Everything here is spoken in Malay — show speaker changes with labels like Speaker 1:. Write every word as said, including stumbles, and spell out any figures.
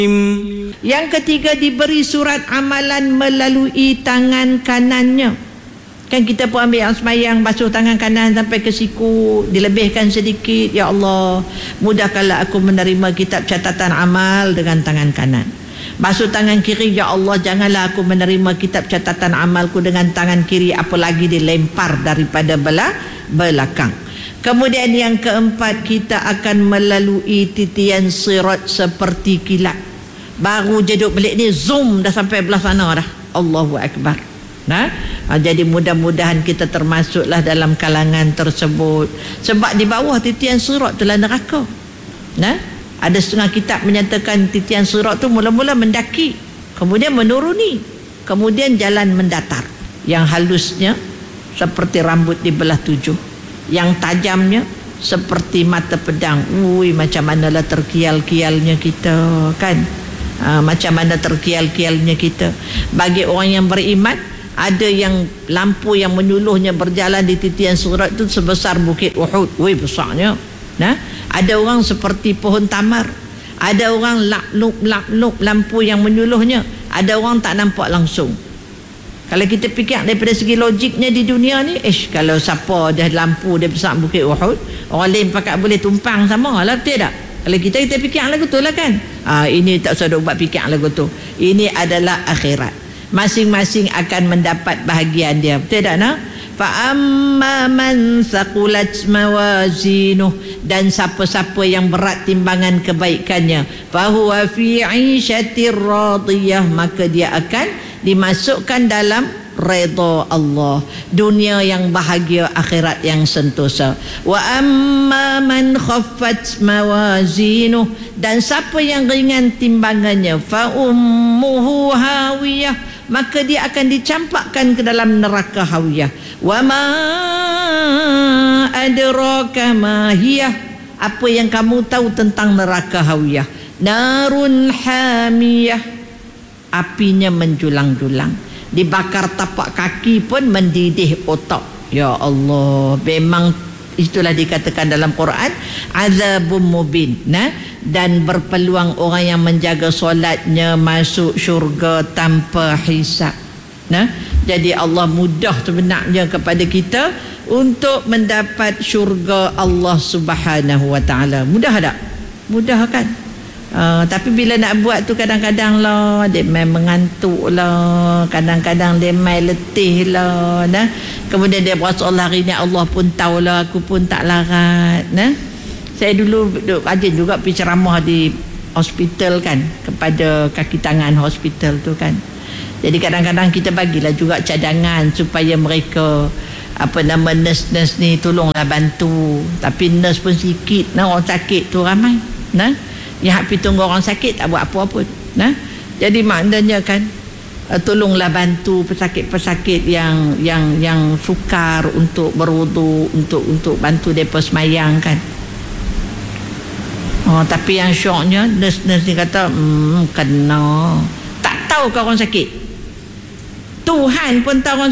Speaker 1: Yang ketiga, diberi surat amalan melalui tangan kanannya. Kan kita pun ambil yang semayang, basuh tangan kanan sampai ke siku, dilebihkan sedikit. Ya Allah, mudahkanlah aku menerima kitab catatan amal dengan tangan kanan. Basuh tangan kiri, ya Allah, janganlah aku menerima kitab catatan amalku dengan tangan kiri, apalagi dilempar daripada belah belakang. Kemudian yang keempat, kita akan melalui titian sirat seperti kilat. Baru je duduk balik ni, zoom dah sampai belah sana dah. Allahu Akbar. Nah, jadi mudah-mudahan kita termasuklah dalam kalangan tersebut. Sebab di bawah titian sirat itulah neraka. Nah, ada setengah kitab menyatakan titian sirat tu mula-mula mendaki, kemudian menuruni, kemudian jalan mendatar. Yang halusnya seperti rambut di belah tujuh, yang tajamnya seperti mata pedang. Ui, macam manalah terkial-kialnya kita kan. Ha, macam mana terkial-kialnya kita. Bagi orang yang beriman, ada yang lampu yang menyuluhnya berjalan di titian sirat itu sebesar bukit Uhud. Ui, besarnya. Nah, ada orang seperti pohon tamar, ada orang lap-lup-lap-lup lampu yang menyuluhnya, ada orang tak nampak langsung. Kalau kita fikir daripada segi logiknya di dunia ni, ish, kalau siapa dah lampu dia besar bukit Uhud, orang lain pakat boleh tumpang sama lah, betul tak? Kalau kita kita fikir lagu tu lah kan. Ah, ini tak usah buat fikir lagu tu. Ini adalah akhirat. Masing-masing akan mendapat bahagian dia. Betul tak nak? Fa amma man thaqulat mawazinuh, dan siapa-siapa yang berat timbangan kebaikannya, fa huwa fi 'ishatir radiyah, maka dia akan dimasukkan dalam redha Allah, dunia yang bahagia, akhirat yang sentosa. Wa amma man khaffat mawazinuh, dan siapa yang ringan timbangannya, fa ummuhu hawiyah, maka dia akan dicampakkan ke dalam neraka hawiyah. Wa ma adraka ma hiyah, apa yang kamu tahu tentang neraka hawiyah? Narun hamiyah, apinya menjulang-julang, dibakar tapak kaki pun mendidih otak. Ya Allah, memang itulah dikatakan dalam Quran, azabun mubin. Nah, dan berpeluang orang yang menjaga solatnya masuk syurga tanpa hisab. Nah, jadi Allah mudah sebenarnya kepada kita untuk mendapat syurga Allah Subhanahu wa taala. Mudah tak? Mudah kan? Uh, tapi bila nak buat tu kadang-kadang lah dia main mengantuk lah, kadang-kadang dia main letih lah, nah. Kemudian dia berasa Allah, hari ni Allah pun tahulah aku pun tak larat, nah. Saya dulu rajin juga pergi ceramah di hospital kan, kepada kaki tangan hospital tu kan. Jadi kadang-kadang kita bagilah juga cadangan supaya mereka, apa nama, nurse-nurse ni tolonglah bantu. Tapi nurse pun sikit, nah, orang sakit tu ramai, nah. Yang happy tunggu orang sakit tak buat apa-apa. Nah, jadi maknanya kan, uh, tolonglah bantu pesakit-pesakit yang yang yang sukar untuk berwudu, untuk untuk bantu depa semayang kan. Oh, tapi yang syoknya nurse-nurse ni kata, hmm, kena. Tak tahu ke orang sakit. Tuhan pun tahu orang